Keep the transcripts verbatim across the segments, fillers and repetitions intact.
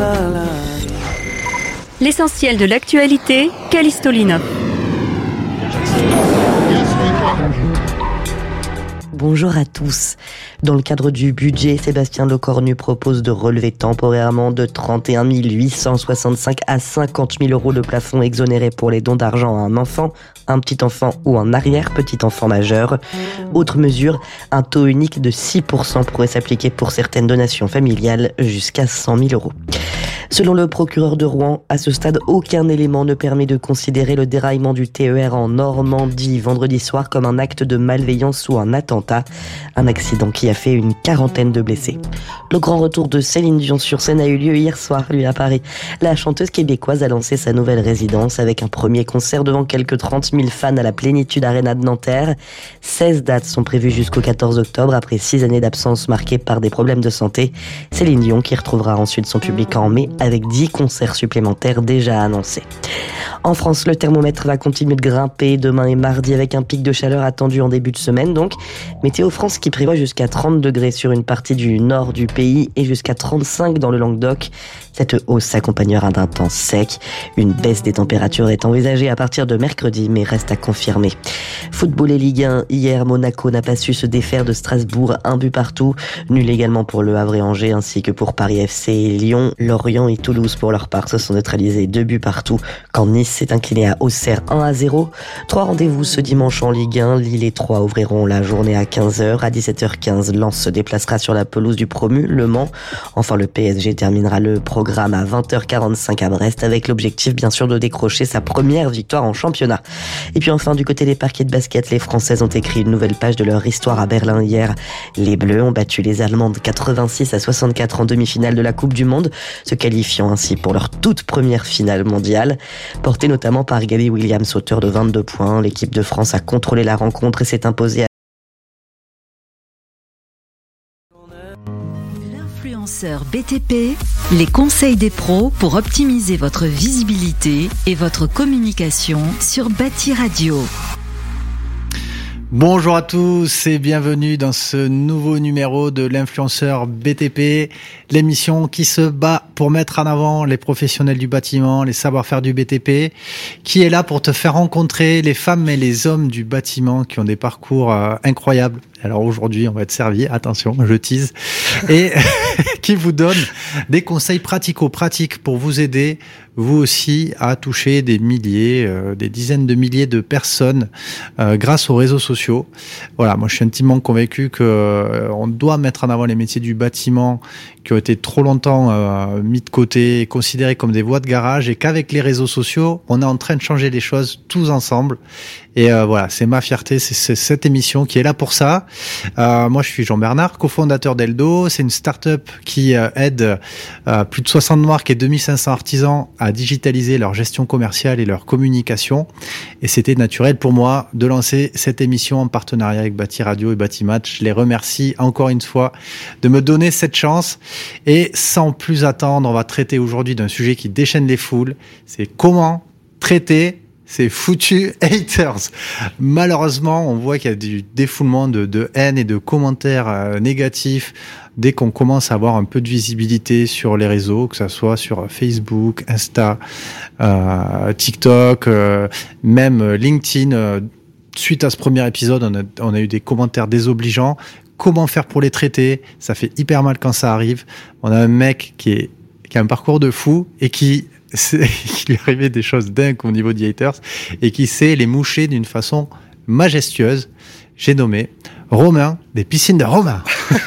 L'essentiel de l'actualité, Callisto Linov. Bonjour à tous. Dans le cadre du budget, Sébastien Lecornu propose de relever temporairement de trente et un mille huit cent soixante-cinq à cinquante mille euros le plafond exonéré pour les dons d'argent à un enfant, un petit enfant ou un arrière-petit enfant majeur. Autre mesure, un taux unique de six pour cent pourrait s'appliquer pour certaines donations familiales jusqu'à cent mille euros. Selon le procureur de Rouen, à ce stade, aucun élément ne permet de considérer le déraillement du T E R en Normandie vendredi soir comme un acte de malveillance ou un attentat. Un accident qui a fait une quarantaine de blessés. Le grand retour de Céline Dion sur scène a eu lieu hier soir, lui, à Paris. La chanteuse québécoise a lancé sa nouvelle résidence avec un premier concert devant quelques trente mille fans à la Plénitude Arena de Nanterre. seize dates sont prévues jusqu'au quatorze octobre après six années d'absence marquées par des problèmes de santé. Céline Dion qui retrouvera ensuite son public en mai avec dix concerts supplémentaires déjà annoncés. En France, le thermomètre va continuer de grimper demain et mardi avec un pic de chaleur attendu en début de semaine. Donc, Météo France qui prévoit jusqu'à trente degrés sur une partie du nord du pays et jusqu'à trente-cinq dans le Languedoc. Cette hausse s'accompagnera d'un temps sec. Une baisse des températures est envisagée à partir de mercredi, mais reste à confirmer. Football et Ligue un. Hier, Monaco n'a pas su se défaire de Strasbourg, un but partout. Nul également pour Le Havre et Angers, ainsi que pour Paris F C et Lyon. Lorient et Toulouse, pour leur part, se sont neutralisés deux buts partout, quand Nice s'est incliné à Auxerre un à zéro. Trois rendez-vous ce dimanche en Ligue un. Lille et Troyes ouvriront la journée à quinze heures. À dix-sept heures quinze, Lens se déplacera sur la pelouse du promu, Le Mans. Enfin, le P S G terminera le programme à vingt heures quarante-cinq à Brest, avec l'objectif, bien sûr, de décrocher sa première victoire en championnat. Et puis enfin, du côté des parquets de basket, les Françaises ont écrit une nouvelle page de leur histoire à Berlin hier. Les Bleus ont battu les Allemandes quatre-vingt-six à soixante-quatre en demi-finale de la Coupe du Monde, se qualifiant ainsi pour leur toute première finale mondiale. Portée notamment par Gabby Williams, auteur de vingt-deux points, l'équipe de France a contrôlé la rencontre et s'est imposée à L'influenceur B T P, les conseils des pros pour optimiser votre visibilité et votre communication sur Bâti Radio. Bonjour à tous et bienvenue dans ce nouveau numéro de l'influenceur B T P, l'émission qui se bat pour mettre en avant les professionnels du bâtiment, les savoir-faire du B T P, qui est là pour te faire rencontrer les femmes et les hommes du bâtiment qui ont des parcours euh, incroyables. Alors aujourd'hui, on va être servi, attention, je tease, et qui vous donne des conseils pratico-pratiques pour vous aider, vous aussi, à toucher des milliers, euh, des dizaines de milliers de personnes euh, grâce aux réseaux sociaux. Voilà, moi je suis intimement convaincu que euh, on doit mettre en avant les métiers du bâtiment qui ont été trop longtemps euh, mis de côté, considérés comme des voies de garage, et qu'avec les réseaux sociaux, on est en train de changer les choses tous ensemble. Et euh, voilà, c'est ma fierté, c'est, c'est cette émission qui est là pour ça. Euh, moi, je suis Jean Bernard, cofondateur d'Eldo. C'est une start-up qui euh, aide euh, plus de soixante marques et deux mille cinq cents artisans à digitaliser leur gestion commerciale et leur communication. Et c'était naturel pour moi de lancer cette émission en partenariat avec Bâti Radio et Bâti Match. Je les remercie encore une fois de me donner cette chance. Et sans plus attendre, on va traiter aujourd'hui d'un sujet qui déchaîne les foules. C'est comment traiter ces foutus haters. Malheureusement, on voit qu'il y a du défoulement de, de haine et de commentaires euh, négatifs dès qu'on commence à avoir un peu de visibilité sur les réseaux, que ça soit sur Facebook, Insta, euh, TikTok, euh, même LinkedIn. Euh, suite à ce premier épisode, on a, on a eu des commentaires désobligeants. Comment faire pour les traiter? Ça fait hyper mal quand ça arrive. On a un mec qui, est, qui a un parcours de fou et qui... C'est, il lui arrivait des choses dingues au niveau des haters et qui sait les moucher d'une façon majestueuse. J'ai nommé Romain des piscines de Romain.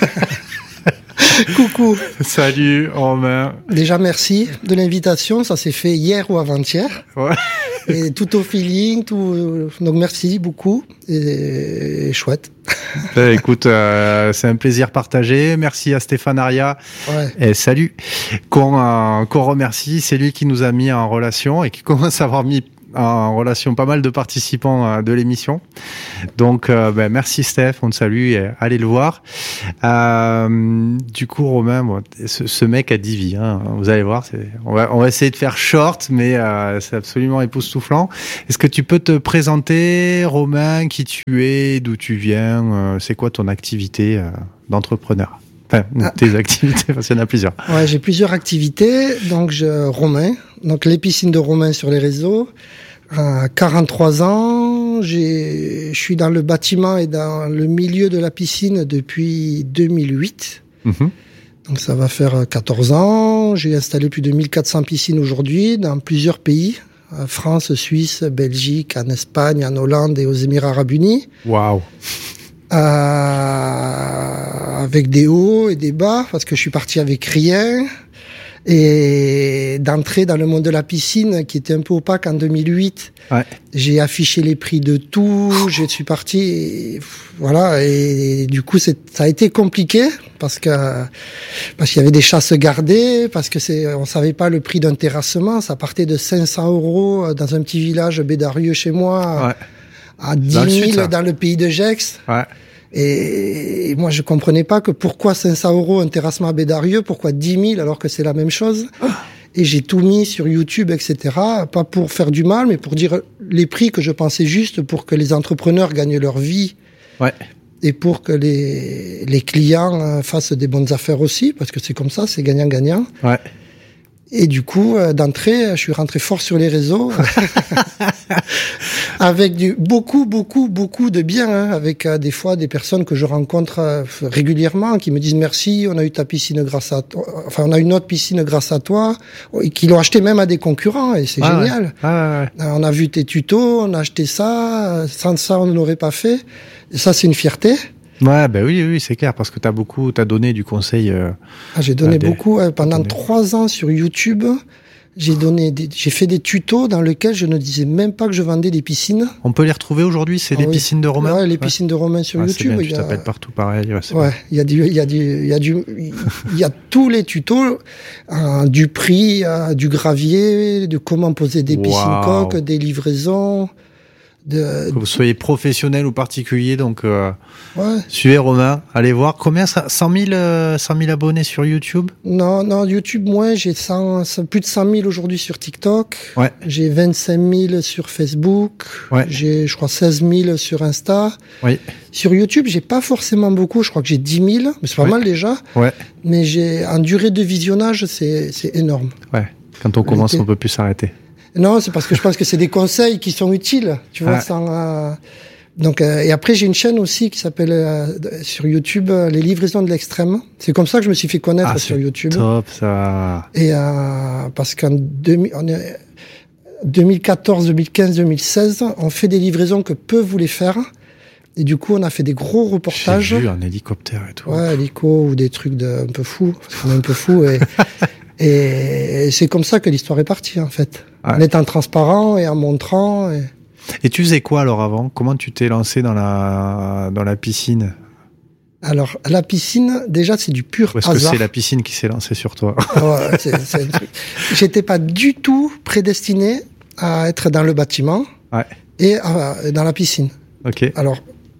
Coucou. Salut Romain. Déjà merci de l'invitation, ça s'est fait hier ou avant-hier. Ouais. Et tout au feeling, tout. Donc merci beaucoup et, et chouette. Ben, écoute, euh, c'est un plaisir partagé. Merci à Stéphane Aria. Ouais. Et salut. Qu'on, euh, qu'on remercie. C'est lui qui nous a mis en relation et qui commence à avoir mis en relation pas mal de participants euh, de l'émission. Donc, euh, ben, merci Steph, on te salue et allez le voir. Euh, du coup, Romain, bon, ce, ce mec a dix vies, hein, vous allez voir. C'est, on, va, on va essayer de faire short, mais euh, c'est absolument époustouflant. Est-ce que tu peux te présenter, Romain, qui tu es, d'où tu viens, euh, c'est quoi ton activité euh, d'entrepreneur ? Enfin, ah. tes activités, parce qu'il y en a plusieurs. Ouais, j'ai plusieurs activités. Donc, je, Romain, donc les piscines de Romain sur les réseaux. À quarante-trois ans, j'ai, je suis dans le bâtiment et dans le milieu de la piscine depuis deux mille huit. Mm-hmm. Donc, ça va faire quatorze ans. J'ai installé plus de mille quatre cents piscines aujourd'hui dans plusieurs pays. France, Suisse, Belgique, en Espagne, en Hollande et aux Émirats Arabes Unis. Waouh! Euh, avec des hauts et des bas, parce que je suis parti avec rien. Et d'entrer dans le monde de la piscine, qui était un peu opaque en deux mille huit, ouais. J'ai affiché les prix de tout, je suis parti, et voilà, et, et du coup, c'est, ça a été compliqué, parce que, parce qu'il y avait des chasses gardées, parce que c'est, on savait pas le prix d'un terrassement, ça partait de cinq cents euros dans un petit village bédarieux chez moi, ouais. à dix mille dans, dans le pays de Gex. Ouais. Et moi, je comprenais pas que pourquoi cinq cents euros un terrassement à Bédarieux, pourquoi dix mille alors que c'est la même chose. Et j'ai tout mis sur YouTube, et cetera. Pas pour faire du mal, mais pour dire les prix que je pensais justes pour que les entrepreneurs gagnent leur vie. Ouais. Et pour que les, les clients fassent des bonnes affaires aussi, parce que c'est comme ça, c'est gagnant-gagnant. Ouais. Et du coup, d'entrée, je suis rentré fort sur les réseaux, avec du, beaucoup, beaucoup, beaucoup de bien, hein, avec euh, des fois des personnes que je rencontre euh, régulièrement, qui me disent merci, on a eu ta piscine grâce à toi, enfin on a eu notre piscine grâce à toi, et qui l'ont acheté même à des concurrents, et c'est ah génial. Ouais. Ah ouais, ouais. On a vu tes tutos, on a acheté ça, sans ça on ne l'aurait pas fait, et ça c'est une fierté. Ouais, ben oui, oui, c'est clair, parce que t'as beaucoup, t'as donné du conseil. Euh, ah, j'ai donné des... beaucoup, ouais, pendant trois ans sur YouTube. J'ai donné, des, j'ai fait des tutos dans lesquels je ne disais même pas que je vendais des piscines. On peut les retrouver aujourd'hui, c'est ah, les oui. piscines de Romain. Ouais, les piscines ouais. de Romain sur ah, YouTube. C'est bien, tu a... t'appelles partout pareil. Ouais, ouais, il y a du, il y a du, il y a du, il y a tous les tutos, euh, du prix, euh, du gravier, de comment poser des piscines wow. coques, des livraisons. De, que vous soyez professionnel ou particulier, donc euh, ouais. suivez Romain, allez voir. Combien ça, cent mille abonnés sur YouTube? Non, non, YouTube moins, j'ai cent, plus de cent mille aujourd'hui sur TikTok. Ouais. J'ai vingt-cinq mille sur Facebook. Ouais. J'ai, je crois, seize mille sur Insta. Oui. Sur YouTube, j'ai pas forcément beaucoup, je crois que j'ai dix mille, mais c'est pas ouais. mal déjà. Ouais. Mais j'ai, en durée de visionnage, c'est, c'est énorme. Ouais. Quand on commence, on peut plus s'arrêter. Non, c'est parce que je pense que c'est des conseils qui sont utiles, tu vois. Ah. Sans, euh... Donc, euh, et après, j'ai une chaîne aussi qui s'appelle euh, sur YouTube euh, Les Livraisons de l'Extrême. C'est comme ça que je me suis fait connaître ah, sur YouTube. Top, ça. Et euh, parce qu'en deux mille, on est, deux mille quatorze, deux mille quinze, deux mille seize, on fait des livraisons que peu voulaient faire. Et du coup, on a fait des gros reportages. J'ai vu un hélicoptère et tout. Ouais, hélico ou des trucs de un peu fous, parce qu'on est un peu fous et. Et c'est comme ça que l'histoire est partie, en fait. Ouais. En étant transparent et en montrant. Et... et tu faisais quoi alors avant? Comment tu t'es lancé dans la, dans la piscine? Alors, la piscine, déjà, c'est du pur Ou est-ce hasard. Est-ce que c'est la piscine qui s'est lancée sur toi? Ouais, c'est, c'est un truc. J'étais pas du tout prédestiné à être dans le bâtiment ouais. et à, dans la piscine. Ok. Alors,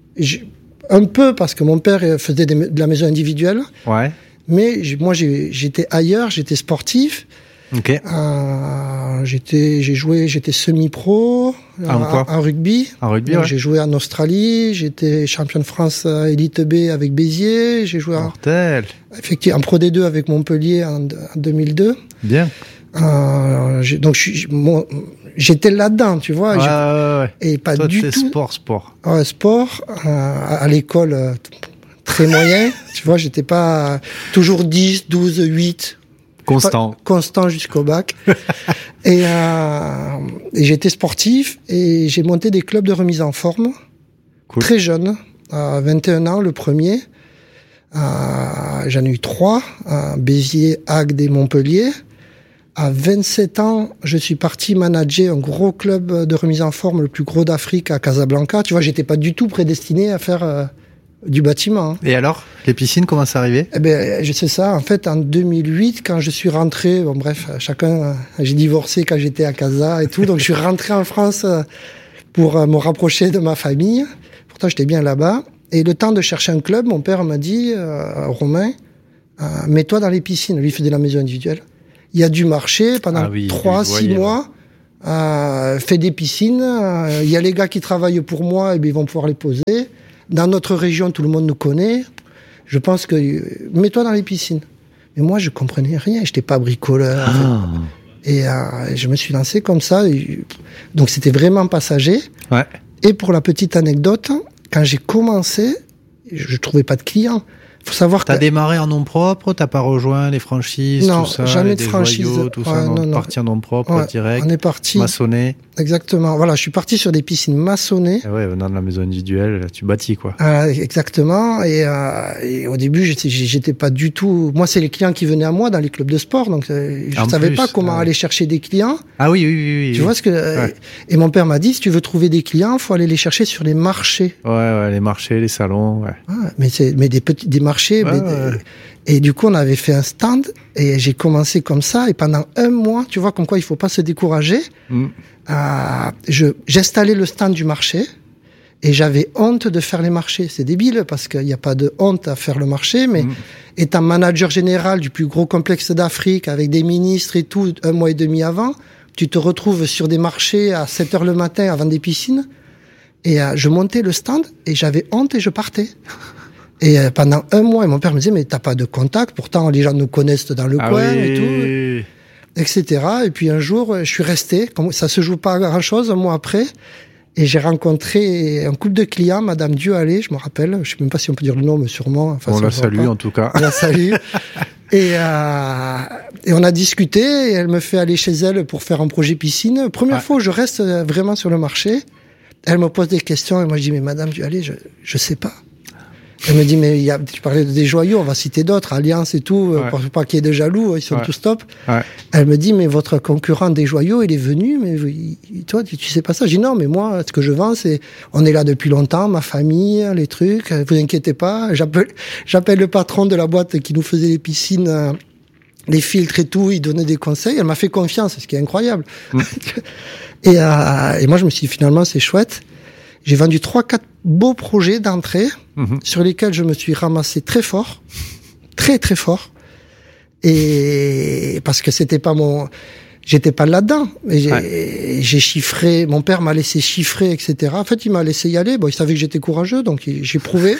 un peu parce que mon père faisait des, de la maison individuelle. Ouais. Mais moi, j'ai, j'étais ailleurs, j'étais sportif. Ok. Euh, j'étais, j'ai joué, j'étais semi-pro ah, en, en rugby. En rugby, Donc, ouais. J'ai joué en Australie, j'étais champion de France Elite B avec Béziers. J'ai joué Mortel. En, effectivement, en Pro D deux avec Montpellier en, en deux mille deux. Bien. Euh, j'ai, donc, je, mon, j'étais là-dedans, tu vois. Ouais, ouais, ouais. Et pas Toi, du c'est tout. sport, sport. Ouais, sport. Euh, à l'école. Euh, très moyen, tu vois, j'étais pas toujours dix, douze, huit. Constant. Constant jusqu'au bac. et, euh, et j'étais sportif et j'ai monté des clubs de remise en forme. Cool. Très jeune, à vingt et un ans, le premier. Euh, j'en ai eu trois, à Béziers, Agde et Montpellier. À vingt-sept ans, je suis parti manager un gros club de remise en forme, le plus gros d'Afrique, à Casablanca. Tu vois, j'étais pas du tout prédestiné à faire... Euh, du bâtiment. Hein. Et alors, les piscines, comment c'est arrivé? Eh ben, je sais ça. En fait, en deux mille huit, quand je suis rentré, bon bref, chacun, j'ai divorcé quand j'étais à Casa et tout, donc je suis rentré en France pour me rapprocher de ma famille. Pourtant, j'étais bien là-bas. Et le temps de chercher un club, mon père m'a dit, euh, Romain, euh, mets-toi dans les piscines. Lui, il faisait la maison individuelle. Il y a du marché pendant ah oui, trois, six mois. Euh, fais des piscines. Euh, il y a les gars qui travaillent pour moi, et bien ils vont pouvoir les poser. Dans notre région, tout le monde nous connaît. je pense que mets-toi dans les piscines. Mais moi, je comprenais rien. J'étais pas bricoleur. Ah. Et euh, je me suis lancé comme ça. Et, donc, c'était vraiment passager. Ouais. Et pour la petite anecdote, quand j'ai commencé, je trouvais pas de clients. Faut savoir T'as que... démarré en nom propre, t'as pas rejoint les franchises, non, tout ça, jamais les de franchise. joyaux, tout ouais, ça, non, non, non. parti en nom propre, Ouais, direct, on est parti. maçonné. Exactement. Voilà, je suis parti sur des piscines maçonnées. Et ouais, venant de la maison individuelle, là, tu bâtis, quoi. Euh, exactement. Et, euh, et au début, j'étais, j'étais pas du tout. Moi, c'est les clients qui venaient à moi dans les clubs de sport, donc euh, je En savais plus, pas comment ah. aller chercher des clients. Ah oui, oui, oui. oui Tu oui. vois ce que Ouais. Et mon père m'a dit, si tu veux trouver des clients, faut aller les chercher sur les marchés. Ouais, ouais, les marchés, les salons, ouais. Ah, mais c'est mais des petits des marchés. Ouais, mais ouais. des- et du coup, on avait fait un stand et j'ai commencé comme ça. Et pendant un mois, tu vois, comme quoi il faut pas se décourager. Mm. Euh, je j'installais le stand du marché. Et j'avais honte de faire les marchés. C'est débile parce qu'il n'y a pas de honte à faire le marché, mais Mm. étant manager général du plus gros complexe d'Afrique avec des ministres et tout, un mois et demi avant, tu te retrouves sur des marchés à sept heures le matin avant des piscines. Et euh, je montais le stand et j'avais honte et je partais. Et euh, pendant un mois, et mon père me disait, mais t'as pas de contact, pourtant les gens nous connaissent dans le Ah coin oui. et tout, et cetera. Et puis un jour, je suis resté, comme ça se joue pas à grand chose, un mois après. Et j'ai rencontré un couple de clients, Madame Duhallet, je me rappelle, je sais même pas si on peut dire le nom, mais sûrement. Enfin, On ça la se voit salue, pas. en tout cas. On la salue. et, euh, et on a discuté, et elle me fait aller chez elle pour faire un projet piscine. Première Ouais. fois où je reste vraiment sur le marché, elle me pose des questions, et moi je dis, mais Madame Duhallet, je, je sais pas. Elle me dit, mais il y a, tu parlais de des joyaux, on va citer d'autres, Alliance et tout, Ouais. euh, pour pas qu'il y ait de jaloux, ils sont Ouais. tous top. Ouais. Elle me dit, mais votre concurrent des joyaux, il est venu, mais vous- il- toi, tu, tu sais pas ça. Je dis, non, mais moi, ce que je vends, c'est, on est là depuis longtemps, ma famille, les trucs, vous inquiétez pas. J'appelle, j'appelle le patron de la boîte qui nous faisait les piscines, euh, les filtres et tout, il donnait des conseils. Elle m'a fait confiance, ce qui est incroyable. Mm. et, euh, et moi, je me suis dit, finalement, c'est chouette. J'ai vendu trois, quatre beaux projets d'entrée Mhm. sur lesquels je me suis ramassé très fort, très très fort, et parce que c'était pas mon, j'étais pas là-dedans. Et j'ai, Ouais. j'ai chiffré, mon père m'a laissé chiffrer, et cetera. En fait, il m'a laissé y aller. Bon, il savait que j'étais courageux, donc il- j'ai prouvé.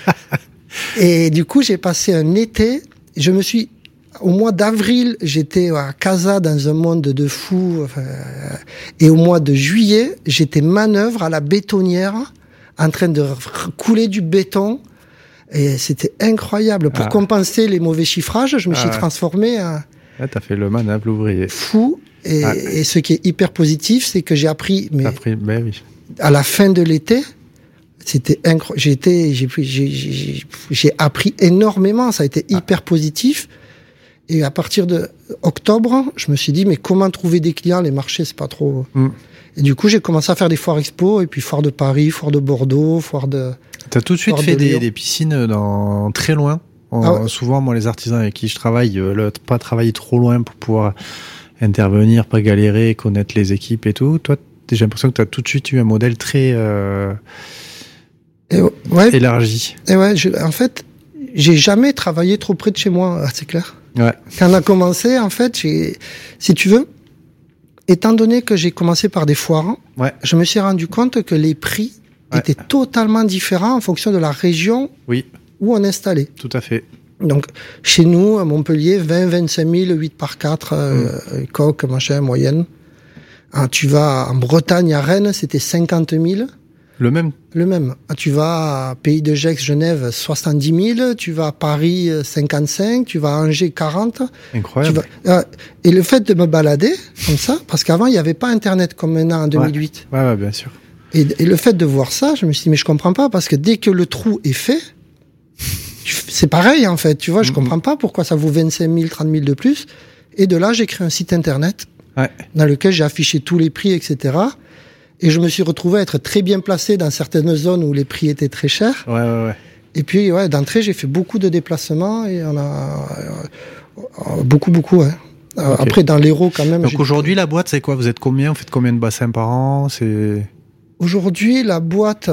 Et du coup, j'ai passé un été. Je me suis, au mois d'avril, j'étais à Casa dans un monde de fous. Enfin, et au mois de juillet, j'étais manœuvre à la bétonnière, en train de r- couler du béton. Et c'était incroyable. Pour Ah. compenser les mauvais chiffrages, je me Ah suis ouais. transformé en Là, t'as fait le manable ouvrier. fou. Et, Ouais. et ce qui est hyper positif, c'est que j'ai appris, mais T'as pris, ben oui. à la fin de l'été, c'était incroyable. J'ai été, j'ai, j'ai, j'ai, j'ai appris énormément. Ça a été hyper positif. Et à partir de octobre, je me suis dit, mais comment trouver des clients? Les marchés, c'est pas trop. Mm. Et du coup, j'ai commencé à faire des foires expo, et puis foire de Paris, foire de Bordeaux, foire de. T'as tout de suite Hors fait de des, Lyon. des piscines dans très loin. En- Ah ouais. Souvent, moi, les artisans avec qui je travaille, euh, le, pas travailler trop loin pour pouvoir intervenir, pas galérer, connaître les équipes et tout. Toi, j'ai l'impression que t'as tout de suite eu un modèle très euh, Et ouais, élargi. et ouais, je- en fait, j'ai jamais travaillé trop près de chez moi, c'est clair. Ouais. Quand on a commencé, en fait, j'ai, si tu veux, étant donné que j'ai commencé par des foires, Ouais. je me suis rendu compte que les prix Ouais. étaient totalement différents en fonction de la région Oui, où on installait. tout à fait. Donc, chez nous, à Montpellier, vingt, vingt-cinq mille, huit par quatre, euh, coque, machin, moyenne. Ah, tu vas en Bretagne, à Rennes, c'était cinquante mille. Le même. Le même. Ah, tu vas à Pays de Gex, Genève, soixante-dix mille. Tu vas à Paris, euh, cinquante-cinq. Tu vas à Angers, quarante. Tu Incroyable. vas, euh, et le fait de me balader comme ça, parce qu'avant, il n'y avait pas Internet comme maintenant en deux mille huit. Ouais, ouais, bien sûr. Et, et le fait de voir ça, je me suis dit, mais je comprends pas, parce que dès que le trou est fait, tu- c'est pareil, en fait. Tu vois, je Mhm. comprends pas pourquoi ça vaut vingt-cinq mille, trente mille de plus. Et de là, j'ai créé un site Internet Ouais. dans lequel j'ai affiché tous les prix, et cetera. Et je me suis retrouvé à être très bien placé dans certaines zones où les prix étaient très chers. Ouais, ouais, ouais. Et puis, ouais, d'entrée, j'ai fait beaucoup de déplacements et on a euh, euh, beaucoup, beaucoup. Ouais. Euh, Ok. Après, dans l'Hérault, quand même. Donc j'ai- aujourd'hui, la boîte, c'est quoi? Vous êtes combien? Vous faites combien de bassins par an? C'est Aujourd'hui, la boîte,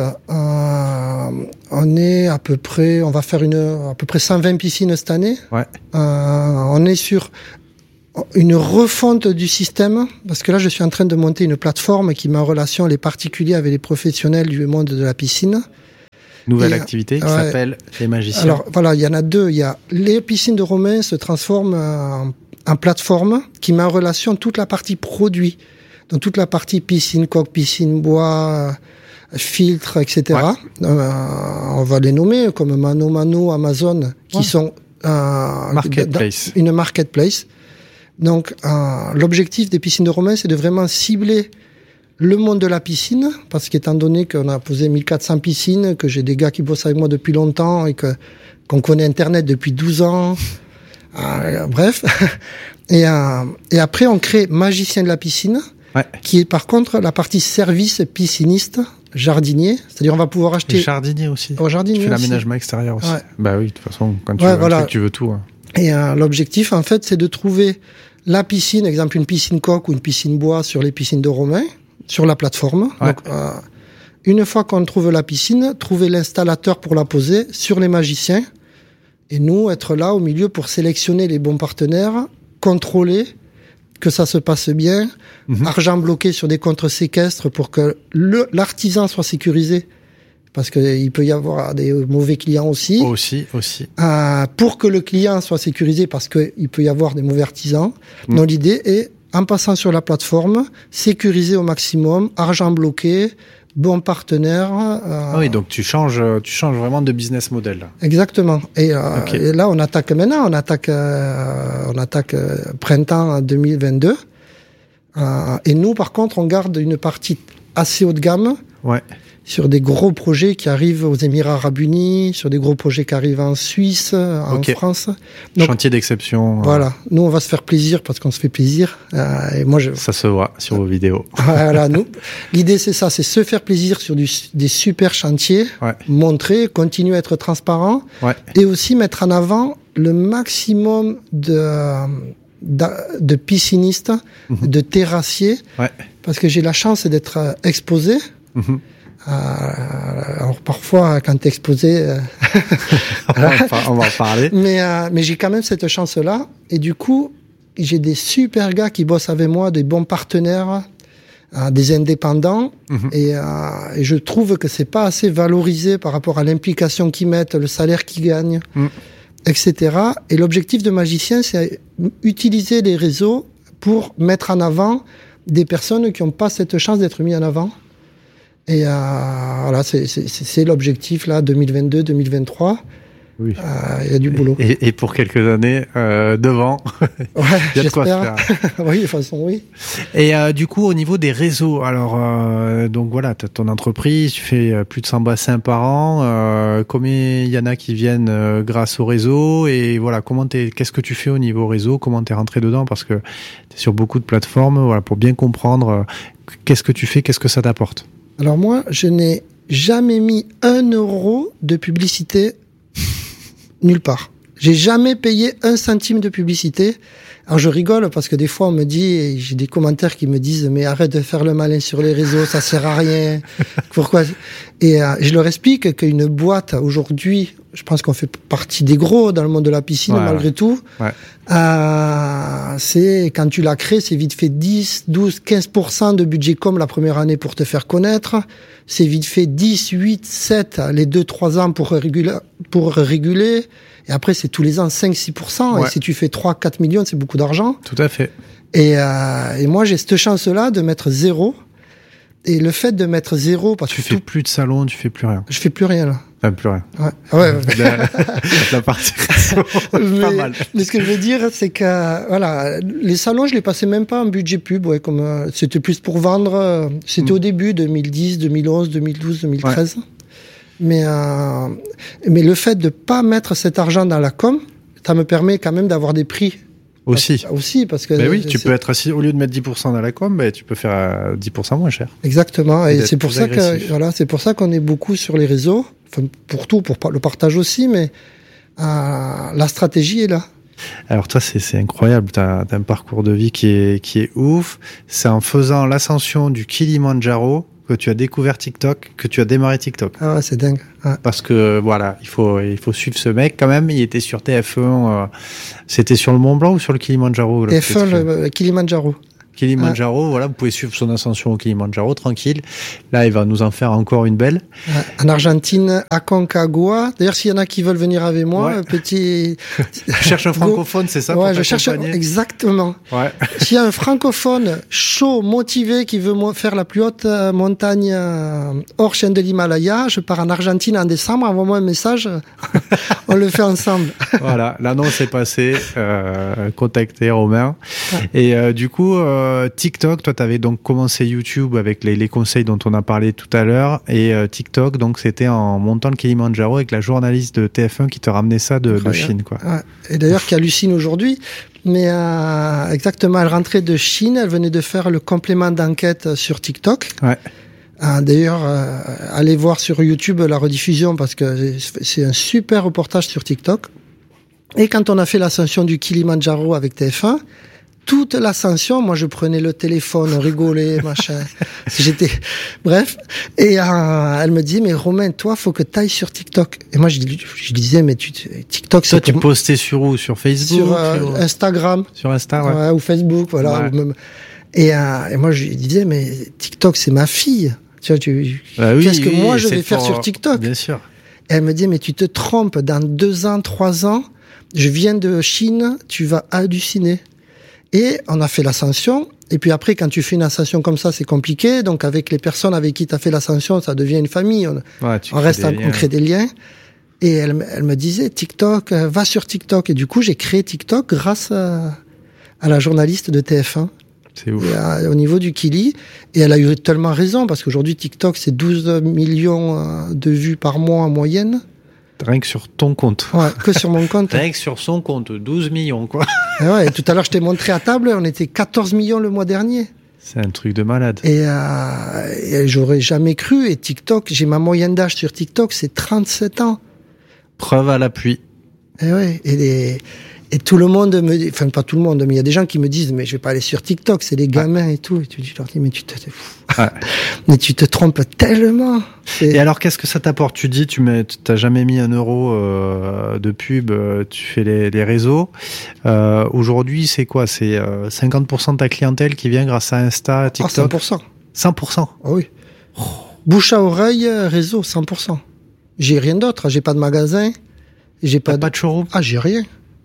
euh, on est à peu près, on va faire une, à peu près cent vingt piscines cette année. Ouais. Euh, on est sur une refonte du système, parce que là, je suis en train de monter une plateforme qui met en relation les particuliers avec les professionnels du monde de la piscine. Nouvelle et, activité qui ouais, s'appelle les magiciens. Alors voilà, il y en a deux. Il y a les piscines de Romain se transforment en, en plateforme qui met en relation toute la partie produit. Donc toute la partie piscine, coque, piscine, bois, filtre, et cetera. Ouais. Euh, on va les nommer comme Mano Mano, Amazon, qui ouais. sont euh, marketplace. Une marketplace. Donc euh, l'objectif des piscines de Romain, c'est de vraiment cibler le monde de la piscine, parce qu'étant donné qu'on a posé mille quatre cents piscines, que j'ai des gars qui bossent avec moi depuis longtemps et que qu'on connaît Internet depuis douze ans, euh, bref. Et, euh, et après, on crée Magicien de la piscine. Ouais. Qui est par contre la partie service pisciniste, jardinier. C'est-à-dire on va pouvoir acheter... Et jardinier aussi. Oh, jardinier tu fais aussi. l'aménagement extérieur aussi. Ouais. Bah oui, de toute façon, quand tu ouais, veux voilà. un truc, tu veux tout. Hein. Et euh, l'objectif, en fait, c'est de trouver la piscine, exemple une piscine coque ou une piscine bois sur les piscines de Romain, sur la plateforme. Ouais. Donc, euh, une fois qu'on trouve la piscine, trouver l'installateur pour la poser sur les magiciens. Et nous, être là au milieu pour sélectionner les bons partenaires, contrôler que ça se passe bien, mmh. argent bloqué sur des contre-séquestres pour que le, l'artisan soit sécurisé, parce qu'il peut y avoir des mauvais clients aussi. Aussi, aussi. Euh, pour que le client soit sécurisé, parce qu'il peut y avoir des mauvais artisans. Mmh. Donc l'idée est, en passant sur la plateforme, sécuriser au maximum, argent bloqué, bon partenaire. Euh... Ah oui, donc tu changes, tu changes vraiment de business model. Là. Exactement. Et, euh, okay. et là, on attaque maintenant, on attaque, euh, on attaque euh, printemps deux mille vingt-deux. Euh, et nous, par contre, on garde une partie assez haut de gamme. Ouais. Sur des gros projets qui arrivent aux Émirats Arabes Unis, sur des gros projets qui arrivent en Suisse, en okay. France. Donc, chantier d'exception. Voilà. Euh... Nous, on va se faire plaisir parce qu'on se fait plaisir. Euh, et moi, je... Ça se voit sur vos vidéos. Voilà. Nous, l'idée, c'est ça, c'est se faire plaisir sur du, des super chantiers, ouais. montrer, continuer à être transparent, ouais. et aussi mettre en avant le maximum de, de, de piscinistes, mmh. de terrassiers, ouais. parce que j'ai la chance d'être exposé. Mmh. Euh, alors parfois quand t'es exposé euh... on, va on va en parler mais, euh, mais j'ai quand même cette chance là et du coup j'ai des super gars qui bossent avec moi, des bons partenaires, euh, des indépendants, mm-hmm. et, euh, et je trouve que c'est pas assez valorisé par rapport à l'implication qu'ils mettent, le salaire qu'ils gagnent, mm. etc. Et l'objectif de Magicien, c'est utiliser les réseaux pour mettre en avant des personnes qui n'ont pas cette chance d'être mis en avant. Et euh, voilà, c'est, c'est, c'est l'objectif là, deux mille vingt-deux deux mille vingt-trois. Oui. Il euh, y a du boulot. Et, et pour quelques années euh, devant, ouais, il y a de quoi faire. Oui, de toute façon, oui. Et euh, du coup, au niveau des réseaux, alors euh, donc voilà, tu as ton entreprise, tu fais plus de cent bassins par an. Euh, combien il y en a qui viennent euh, grâce au réseau? Et voilà, comment t'es, qu'est-ce que tu fais au niveau réseau? Comment t'es rentré dedans? Parce que t'es sur beaucoup de plateformes. Voilà, pour bien comprendre, euh, qu'est-ce que tu fais, qu'est-ce que ça t'apporte? Alors moi, je n'ai jamais mis un euro de publicité nulle part. J'ai jamais payé un centime de publicité. Alors je rigole parce que des fois on me dit, et j'ai des commentaires qui me disent mais arrête de faire le malin sur les réseaux, ça sert à rien. Pourquoi? Et euh, je leur explique qu'une boîte aujourd'hui, je pense qu'on fait partie des gros dans le monde de la piscine, ouais, malgré tout. Ouais. Euh, c'est quand tu la crées, c'est vite fait dix, douze, quinze pour cent de budget com la première année pour te faire connaître. C'est vite fait dix, huit, sept les deux, trois ans pour réguler, pour réguler. Et après, c'est tous les ans cinq, six pour cent. Ouais. Et si tu fais trois, quatre millions, c'est beaucoup d'argent. Tout à fait. Et, euh, et moi, j'ai cette chance-là de mettre zéro. Et le fait de mettre zéro, parce tu que fais tout... plus de salon, tu fais plus rien. Je fais plus rien là. Enfin, plus rien. Ouais. Ouais, ouais. La, la partie mais, pas mal. Mais ce que je veux dire, c'est que voilà, les salons, je les passais même pas en budget pub. Ouais, comme euh, c'était plus pour vendre. Euh, c'était mmh. au début, deux mille dix, deux mille onze, deux mille douze, deux mille treize. Ouais. Mais euh, mais le fait de pas mettre cet argent dans la com, ça me permet quand même d'avoir des prix. Aussi. Parce, aussi, parce que. Ben oui, tu peux être assis, au lieu de mettre dix pour cent dans la com, ben tu peux faire dix pour cent moins cher. Exactement. Et, et c'est pour ça agressif. que, voilà, c'est pour ça qu'on est beaucoup sur les réseaux. Enfin, pour tout, pour le partage aussi, mais, euh, la stratégie est là. Alors toi, c'est, c'est incroyable. T'as, t'as un parcours de vie qui est, qui est ouf. C'est en faisant l'ascension du Kilimandjaro que tu as découvert TikTok, que tu as démarré TikTok. Ah ouais, c'est dingue. Ouais. Parce que voilà, il faut il faut suivre ce mec quand même. Il était sur T F un. Euh, c'était sur le Mont Blanc ou sur le Kilimandjaro? T F un, le, le Kilimandjaro. Kilimandjaro, ah. voilà, vous pouvez suivre son ascension au Kilimandjaro, tranquille. Là, il va nous en faire encore une belle. En Argentine, Aconcagua. D'ailleurs, s'il y en a qui veulent venir avec moi, ouais. petit... Je cherche un francophone, c'est ça? Ouais, je cherche, exactement. Ouais. S'il y a un francophone chaud, motivé, qui veut faire la plus haute montagne hors chaîne de l'Himalaya, je pars en Argentine en décembre, envoie-moi un message, on le fait ensemble. Voilà, l'annonce est passée, euh, contactez Romain. Ouais. Et euh, du coup, euh, TikTok, toi, tu avais donc commencé YouTube avec les, les conseils dont on a parlé tout à l'heure, et euh, TikTok, donc c'était en montant le Kilimandjaro avec la journaliste de T F un qui te ramenait ça de, de Chine, quoi. Ouais. Et d'ailleurs, qui hallucine aujourd'hui, mais euh, exactement, elle rentrait de Chine, elle venait de faire le complément d'enquête sur TikTok. Ouais. Euh, d'ailleurs, euh, allez voir sur YouTube la rediffusion parce que c'est un super reportage sur TikTok. Et quand on a fait l'ascension du Kilimandjaro avec T F un, toute l'ascension, moi je prenais le téléphone, on rigolait, machin. J'étais, bref. Et euh, elle me dit, mais Romain, toi, faut que t'ailles sur TikTok. Et moi je, je disais, mais tu, TikTok, c'est. Toi, tu postais sur où? Sur Facebook? Sur euh, sur... Instagram. Sur Insta, ouais. ouais. Ou Facebook, voilà. Ouais. Ou même... et, euh, et moi je lui disais, mais TikTok, c'est ma fille. Tu vois, tu... Bah oui, qu'est-ce que oui, moi je vais pour... faire sur TikTok? Bien sûr. Et elle me dit, mais tu te trompes, dans deux ans, trois ans, je viens de Chine, tu vas halluciner. Et on a fait l'ascension. Et puis après, quand tu fais une ascension comme ça, c'est compliqué. Donc avec les personnes avec qui tu as fait l'ascension, ça devient une famille. On, ouais, on reste, en, on crée des liens. Et elle, elle me disait, TikTok, va sur TikTok. Et du coup, j'ai créé TikTok grâce à, à la journaliste de T F un. C'est ouf. Et à, au niveau du Kili. Et elle a eu tellement raison, parce qu'aujourd'hui, TikTok, c'est douze millions de vues par mois en moyenne. Rien que sur ton compte. Ouais, que sur mon compte. Rien que sur son compte, douze millions, quoi. Et ouais, et tout à l'heure, je t'ai montré à table, on était quatorze millions le mois dernier. C'est un truc de malade. Et, euh, et j'aurais jamais cru. Et TikTok, j'ai ma moyenne d'âge sur TikTok, c'est trente-sept ans. Preuve à l'appui. Et ouais, et les... Et tout le monde me dit, enfin pas tout le monde, mais il y a des gens qui me disent, mais je vais pas aller sur TikTok, c'est les gamins ah. et tout. Et tu leur dis, mais tu te, ah. mais tu te trompes tellement. Et, et alors, qu'est-ce que ça t'apporte? Tu dis, tu mets, t'as jamais mis un euro euh, de pub, tu fais les, les réseaux. Euh, aujourd'hui, c'est quoi? C'est euh, cinquante pour cent de ta clientèle qui vient grâce à Insta, TikTok. Ah, cent pour cent. cent pour cent. Ah oui. Oh. Bouche à oreille, réseau, cent pour cent. J'ai rien d'autre. J'ai pas de magasin. J'ai pas, de... pas de showroom. Ah, j'ai rien.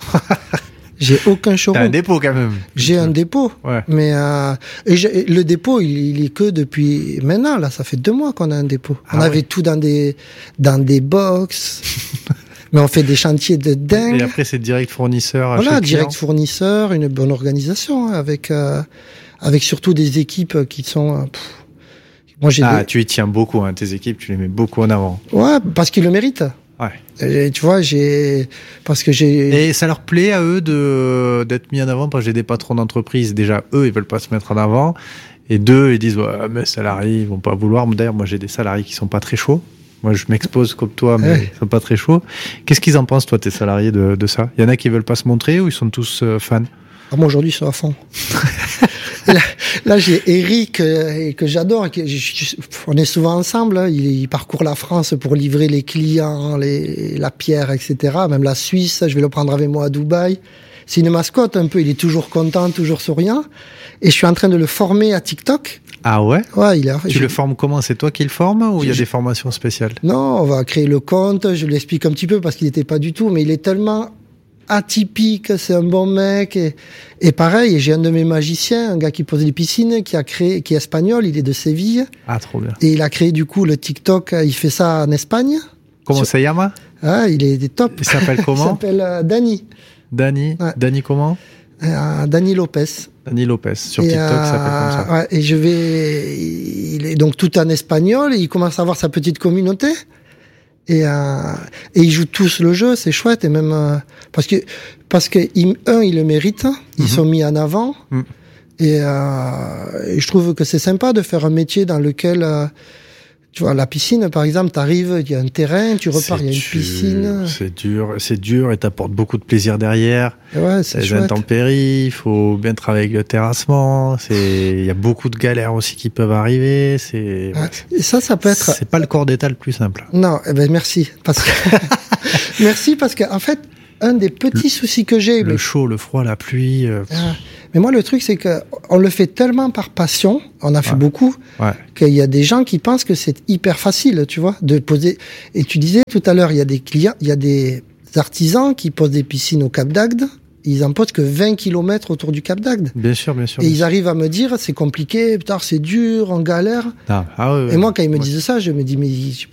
J'ai aucun showroom. T'as un dépôt quand même. J'ai un dépôt. Ouais. Mais euh, et le dépôt, il, il est que depuis maintenant. Là, ça fait deux mois qu'on a un dépôt. Ah on ouais. avait tout dans des dans des box. Mais on fait des chantiers de dingue. Et après, c'est direct fournisseur. À voilà, chaque direct client. fournisseur, une bonne organisation avec euh, avec surtout des équipes qui sont. Euh, pff, moi, j'ai. Ah, des... tu y tiens beaucoup, hein, tes équipes. Tu les mets beaucoup en avant. Ouais, parce qu'ils le méritent. Ouais. Et, tu vois, j'ai parce que j'ai. Et ça leur plaît à eux de d'être mis en avant parce que j'ai des patrons d'entreprise. Déjà, eux, ils veulent pas se mettre en avant. Et deux, ils disent ouais, mes salariés, ils vont pas vouloir. D'ailleurs, moi, j'ai des salariés qui sont pas très chauds. Moi, je m'expose comme toi, mais ouais. ils sont pas très chauds. Qu'est-ce qu'ils en pensent, toi, tes salariés, de, de ça? Il y en a qui veulent pas se montrer ou ils sont tous euh, fans? Ah, moi, aujourd'hui, ils sont à fond. là, là, j'ai Eric euh, que j'adore. Que je, je, on est souvent ensemble. Hein, il, il parcourt la France pour livrer les clients, les, la pierre, et cetera. Même la Suisse, je vais le prendre avec moi à Dubaï. C'est une mascotte un peu. Il est toujours content, toujours souriant. Et je suis en train de le former à TikTok. Ah ouais? Ouais, il est. Tu je... le formes comment? C'est toi qui le formes ou il y a je... des formations spéciales? Non, on va créer le compte. Je lui explique un petit peu parce qu'il n'était pas du tout, mais il est tellement atypique, c'est un bon mec. Et, et pareil, j'ai un de mes magiciens, un gars qui pose des piscines, qui a créé, qui est espagnol, il est de Séville. Ah, trop bien. Et il a créé du coup le TikTok, il fait ça en Espagne. Comment ça llama? Ah, il est des top. Il s'appelle comment? Il s'appelle euh, Dani. Dani? Ouais. Dani comment? Euh, Dani Lopez. Dani Lopez. Sur et TikTok, euh, ça s'appelle comme ça. Ouais, et je vais, il est donc tout en espagnol, et il commence à avoir sa petite communauté. Et, euh, et ils jouent tous le jeu, c'est chouette, et même euh, parce que parce que ils, un ils le méritent, ils mm-hmm. sont mis en avant, mm. et, euh, et je trouve que c'est sympa de faire un métier dans lequel euh, tu vois la piscine par exemple, t'arrives, il y a un terrain, tu repars, il y a une dur, piscine. C'est dur, c'est dur et t'apportes beaucoup de plaisir derrière. Ouais, c'est les chouette. Intempéries, il faut bien travailler avec le terrassement. C'est, il y a beaucoup de galères aussi qui peuvent arriver. C'est, ouais. Et ça, ça peut être. C'est pas le corps d'état le plus simple. Non, eh ben merci parce que merci parce que en fait un des petits le, soucis que j'ai. Le mais... chaud, le froid, la pluie. Euh... Ah, Mais moi, le truc, c'est que on le fait tellement par passion, on a fait ouais. beaucoup, ouais. qu'il y a des gens qui pensent que c'est hyper facile, tu vois, de poser. Et tu disais tout à l'heure, il y a des clients, il y a des artisans qui posent des piscines au Cap d'Agde. Ils en posent que vingt kilomètres autour du Cap d'Agde. Bien sûr, bien sûr. Et bien ils sûr. arrivent à me dire, c'est compliqué, putain, c'est dur, on galère. Ah, ah ouais, et ouais, moi, quand ils me ouais. disent ça, je me dis, mais